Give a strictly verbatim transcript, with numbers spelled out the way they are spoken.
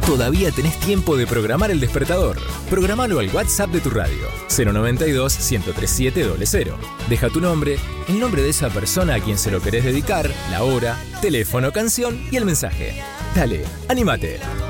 Todavía tenés tiempo de programar el despertador. Programalo al WhatsApp de tu radio, cero noventa y dos, ciento treinta y siete, cero cero. Deja tu nombre, el nombre de esa persona a quien se lo querés dedicar, la hora, teléfono, canción y el mensaje. Dale, anímate.